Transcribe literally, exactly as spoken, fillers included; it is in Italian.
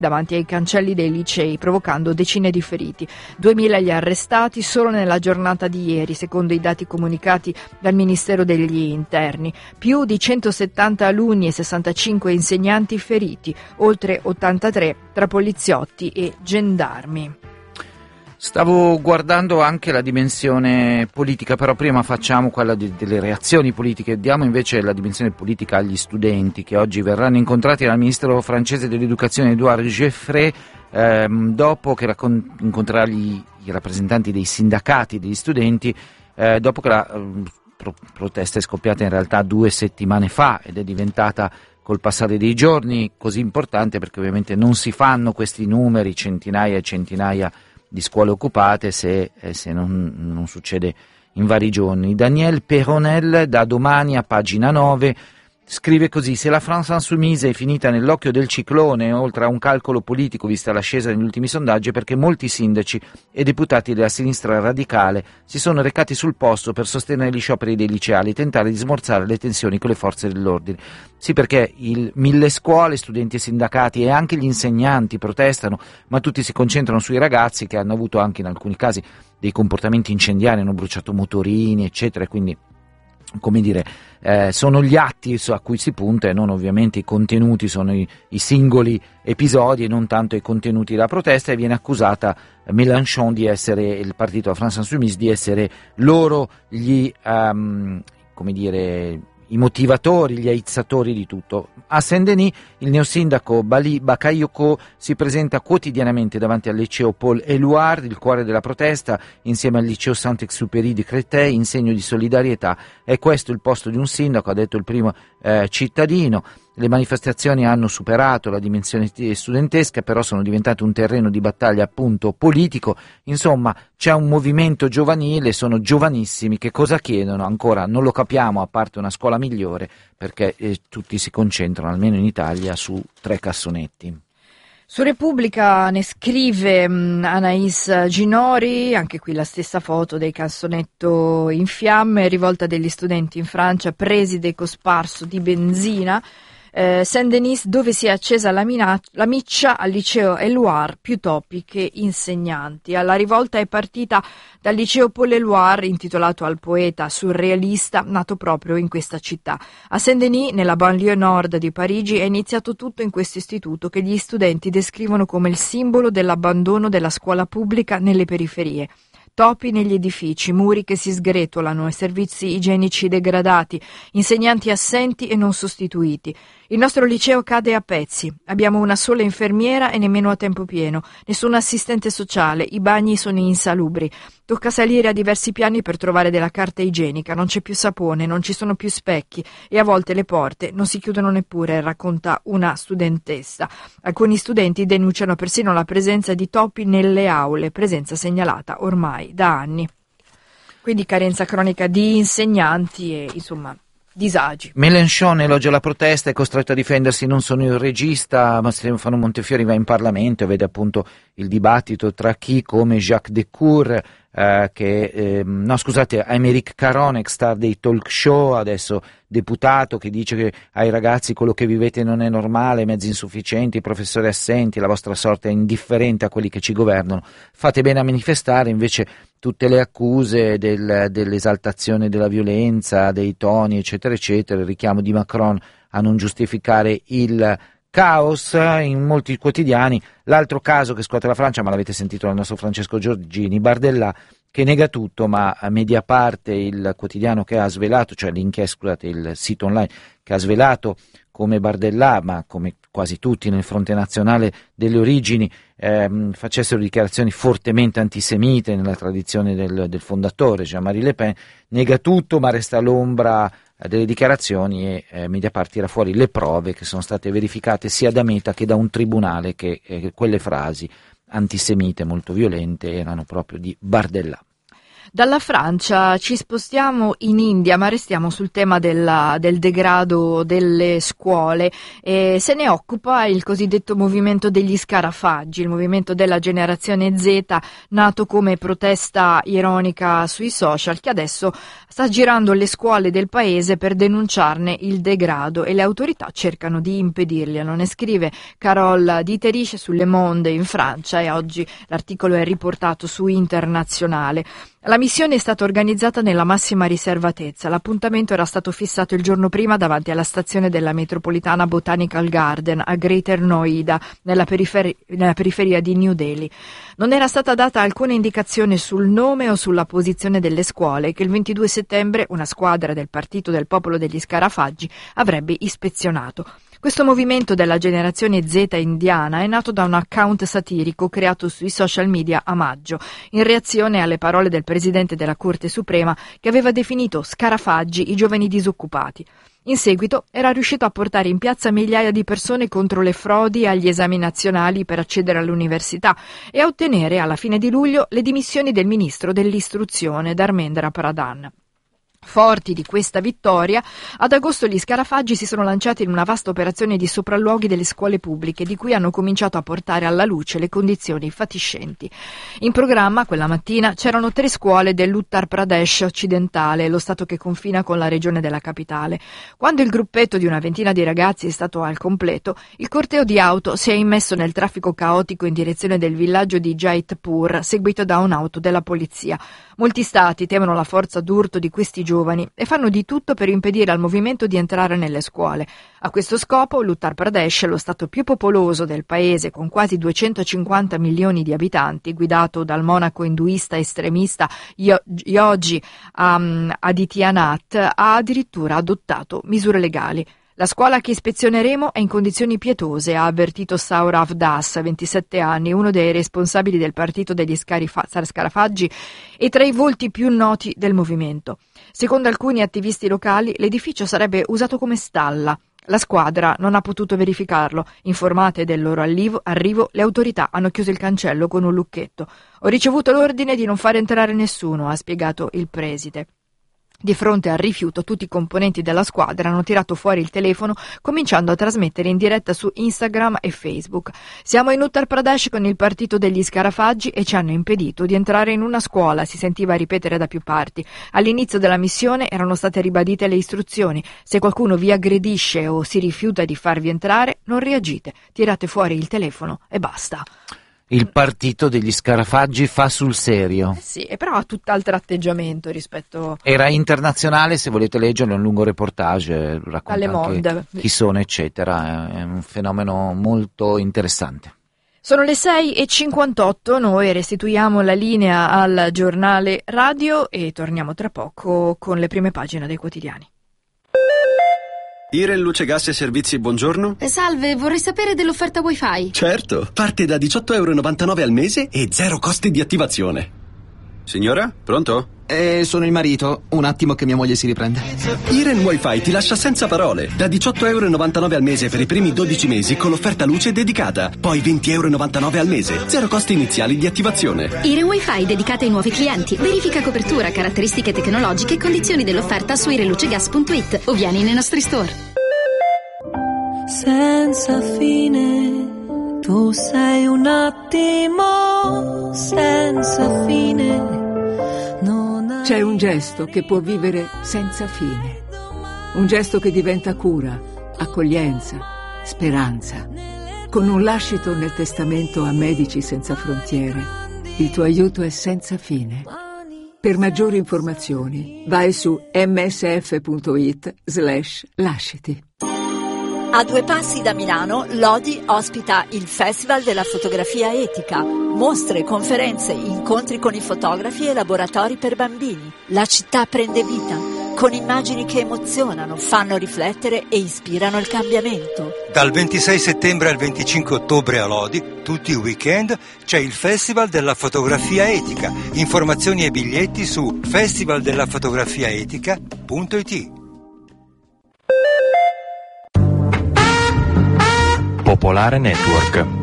davanti ai cancelli dei licei, provocando decine di feriti. duemila gli arrestati solo nella giornata di ieri, secondo i dati comunicati dal Ministero degli Interni. Più di centosettanta alunni e sessantacinque insegnanti feriti, oltre ottantatré tra poliziotti e gendarmi. Stavo guardando anche la dimensione politica, però prima facciamo quella di, delle reazioni politiche. Diamo invece la dimensione politica agli studenti che oggi verranno incontrati dal ministro francese dell'educazione Édouard Geoffroy, ehm, dopo che raccon- incontrerà gli, i rappresentanti dei sindacati degli studenti, eh, dopo che la eh, pro- protesta è scoppiata in realtà due settimane fa ed è diventata col passare dei giorni così importante perché ovviamente non si fanno questi numeri, centinaia e centinaia di scuole occupate se, eh, se non, non succede in vari giorni. Daniel Peronel da Domani a pagina nove scrive così: se la France Insoumise è finita nell'occhio del ciclone, oltre a un calcolo politico vista l'ascesa negli ultimi sondaggi, è perché molti sindaci e deputati della sinistra radicale si sono recati sul posto per sostenere gli scioperi dei liceali e tentare di smorzare le tensioni con le forze dell'ordine. Sì, perché il mille scuole, studenti e sindacati e anche gli insegnanti protestano, ma tutti si concentrano sui ragazzi che hanno avuto anche in alcuni casi dei comportamenti incendiari, hanno bruciato motorini, eccetera, quindi come dire, eh, sono gli atti a cui si punta e non ovviamente i contenuti, sono i, i singoli episodi e non tanto i contenuti della protesta, e viene accusata Mélenchon di essere, il partito della France Insoumise, di essere loro gli, um, come dire, i motivatori, gli aizzatori di tutto. A Saint-Denis il neosindaco Bali Bakayoko si presenta quotidianamente davanti al liceo Paul Éluard, il cuore della protesta, insieme al liceo Saint-Exupéry di Créteil, in segno di solidarietà. È questo il posto di un sindaco, ha detto il primo eh, cittadino. Le manifestazioni hanno superato la dimensione studentesca, però sono diventate un terreno di battaglia appunto politico. Insomma, c'è un movimento giovanile, sono giovanissimi, che cosa chiedono? Ancora non lo capiamo, a parte una scuola migliore, perché eh, tutti si concentrano, almeno in Italia, su tre cassonetti. Su Repubblica ne scrive um, Anaïs Ginori, anche qui la stessa foto del cassonetto in fiamme, rivolta degli studenti in Francia, preside cosparso di benzina. Eh, Saint-Denis, dove si è accesa la, mina- la miccia al liceo Éluard, più topi che insegnanti. La rivolta è partita dal liceo Paul Éluard, intitolato al poeta surrealista nato proprio in questa città. A Saint-Denis, nella banlieue nord di Parigi, è iniziato tutto in questo istituto che gli studenti descrivono come il simbolo dell'abbandono della scuola pubblica nelle periferie. Topi negli edifici, muri che si sgretolano e servizi igienici degradati, insegnanti assenti e non sostituiti. Il nostro liceo cade a pezzi. Abbiamo una sola infermiera e nemmeno a tempo pieno, nessun assistente sociale, i bagni sono insalubri. Tocca salire a diversi piani per trovare della carta igienica, non c'è più sapone, non ci sono più specchi e a volte le porte non si chiudono neppure, racconta una studentessa. Alcuni studenti denunciano persino la presenza di topi nelle aule, presenza segnalata ormai da anni. Quindi carenza cronica di insegnanti e insomma disagi. Mélenchon elogia la protesta, è costretto a difendersi: non sono il regista, ma Stefano Montefiori va in Parlamento e vede appunto il dibattito tra chi, come Jacques Decour, eh, che eh, no scusate, Aymeric Caron, ex star dei talk show, adesso deputato, che dice che ai ragazzi quello che vivete non è normale, mezzi insufficienti, professori assenti, la vostra sorte è indifferente a quelli che ci governano, fate bene a manifestare. Invece tutte le accuse del, dell'esaltazione della violenza, dei toni eccetera eccetera, il richiamo di Macron a non giustificare il caos in molti quotidiani. L'altro caso che scuote la Francia, ma l'avete sentito dal nostro Francesco Giorgini, Bardella che nega tutto, ma a Mediapart, il quotidiano che ha svelato, cioè l'inchiesta, scusate, il sito online che ha svelato come Bardella, ma come quasi tutti nel fronte nazionale delle origini, ehm, facessero dichiarazioni fortemente antisemite nella tradizione del, del fondatore Jean-Marie Le Pen, nega tutto, ma resta all'ombra delle dichiarazioni e eh, Mediapart tira fuori le prove che sono state verificate sia da Meta che da un tribunale che eh, quelle frasi antisemite molto violente erano proprio di Bardella. Dalla Francia ci spostiamo in India, ma restiamo sul tema della, del degrado delle scuole. E se ne occupa il cosiddetto movimento degli scarafaggi, il movimento della generazione Z, nato come protesta ironica sui social, che adesso sta girando le scuole del paese per denunciarne il degrado e le autorità cercano di impedirglielo. Ne scrive Carole Dieterich su Le Monde in Francia e oggi l'articolo è riportato su Internazionale. La missione è stata organizzata nella massima riservatezza. L'appuntamento era stato fissato il giorno prima davanti alla stazione della metropolitana Botanical Garden a Greater Noida, nella, periferi- nella periferia di New Delhi. Non era stata data alcuna indicazione sul nome o sulla posizione delle scuole che il ventidue settembre una squadra del Partito del Popolo degli Scarafaggi avrebbe ispezionato. Questo movimento della generazione Z indiana è nato da un account satirico creato sui social media a maggio, in reazione alle parole del presidente della Corte Suprema che aveva definito scarafaggi i giovani disoccupati. In seguito era riuscito a portare in piazza migliaia di persone contro le frodi agli esami nazionali per accedere all'università e a ottenere alla fine di luglio le dimissioni del ministro dell'istruzione Dharmendra Pradhan. Forti di questa vittoria, ad agosto gli scarafaggi si sono lanciati in una vasta operazione di sopralluoghi delle scuole pubbliche, di cui hanno cominciato a portare alla luce le condizioni fatiscenti. In programma, quella mattina, c'erano tre scuole dell'Uttar Pradesh occidentale, lo stato che confina con la regione della capitale. Quando il gruppetto di una ventina di ragazzi è stato al completo, il corteo di auto si è immesso nel traffico caotico in direzione del villaggio di Jaitpur, seguito da un'auto della polizia. Molti stati temono la forza d'urto di questi giovani e fanno di tutto per impedire al movimento di entrare nelle scuole. A questo scopo l'Uttar Pradesh, lo stato più popoloso del paese con quasi duecentocinquanta milioni di abitanti, guidato dal monaco induista estremista Yogi um, Adityanath, ha addirittura adottato misure legali. La scuola che ispezioneremo è in condizioni pietose, ha avvertito Saurav Das, ventisette anni, uno dei responsabili del partito degli scarifa- scarafaggi e tra i volti più noti del movimento. Secondo alcuni attivisti locali, l'edificio sarebbe usato come stalla. La squadra non ha potuto verificarlo. Informate del loro arrivo, arrivo, le autorità hanno chiuso il cancello con un lucchetto. Ho ricevuto l'ordine di non far entrare nessuno, ha spiegato il preside. Di fronte al rifiuto, tutti i componenti della squadra hanno tirato fuori il telefono, cominciando a trasmettere in diretta su Instagram e Facebook. Siamo in Uttar Pradesh con il partito degli scarafaggi e ci hanno impedito di entrare in una scuola, si sentiva ripetere da più parti. All'inizio della missione erano state ribadite le istruzioni. Se qualcuno vi aggredisce o si rifiuta di farvi entrare, non reagite, tirate fuori il telefono e basta. Il partito degli scarafaggi fa sul serio. Eh sì, e però ha tutt'altro atteggiamento rispetto... Era Internazionale, se volete leggerlo, è un lungo reportage, racconta anche chi sono, eccetera. È un fenomeno molto interessante. Sono le sei e cinquantotto, noi restituiamo la linea al giornale radio e torniamo tra poco con le prime pagine dei quotidiani. Iren Luce Gas e Servizi, buongiorno. Eh, salve, vorrei sapere dell'offerta wifi. Certo, parte da diciotto euro e novantanove al mese e zero costi di attivazione. Signora, pronto? Eh, sono il marito, un attimo che mia moglie si riprende. Iren Wi-Fi ti lascia senza parole. Da diciotto euro e novantanove al mese per i primi dodici mesi con l'offerta luce dedicata. Poi venti euro e novantanove al mese, zero costi iniziali di attivazione. Iren Wi-Fi dedicata ai nuovi clienti. Verifica copertura, caratteristiche tecnologiche e condizioni dell'offerta su irenlucegas punto it o vieni nei nostri store. Senza fine, tu sei un attimo senza fine. C'è un gesto che può vivere senza fine, un gesto che diventa cura, accoglienza, speranza. Con un lascito nel testamento a Medici Senza Frontiere, il tuo aiuto è senza fine. Per maggiori informazioni vai su msf.it slash lasciti. A due passi da Milano, Lodi ospita il Festival della Fotografia Etica. Mostre, conferenze, incontri con i fotografi e laboratori per bambini. La città prende vita, con immagini che emozionano, fanno riflettere e ispirano il cambiamento. Dal ventisei settembre al venticinque ottobre a Lodi, tutti i weekend, c'è il Festival della Fotografia Etica. Informazioni e biglietti su festival della fotografia etica punto it. Popolare Network.